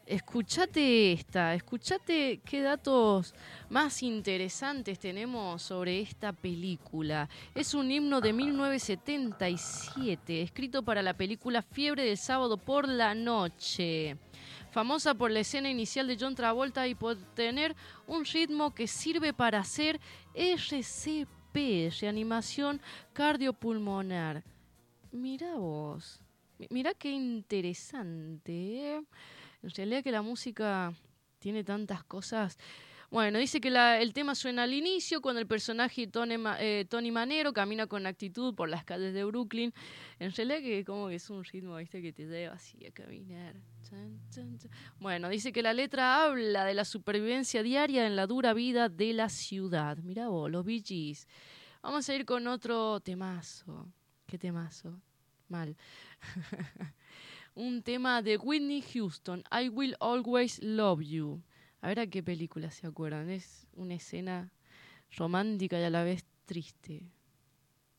escuchate qué datos más interesantes tenemos sobre esta película. Es un himno de 1977, escrito para la película Fiebre del sábado por la noche. Famosa por la escena inicial de John Travolta y por tener un ritmo que sirve para hacer RCP, reanimación cardiopulmonar. Mirá vos, mirá qué interesante, ¿eh? En realidad que la música tiene tantas cosas. Bueno, dice que el tema suena al inicio, cuando el personaje Tony Manero camina con actitud por las calles de Brooklyn. En realidad que como que es un ritmo, ¿viste? Que te lleva así a caminar. Chan, chan, chan. Bueno, dice que la letra habla de la supervivencia diaria en la dura vida de la ciudad. Mirá vos, los Bee Gees. Vamos a ir con otro temazo. ¿Qué temazo? Mal. Un tema de Whitney Houston, I Will Always Love You. A ver a qué película se acuerdan. Es una escena romántica y a la vez triste.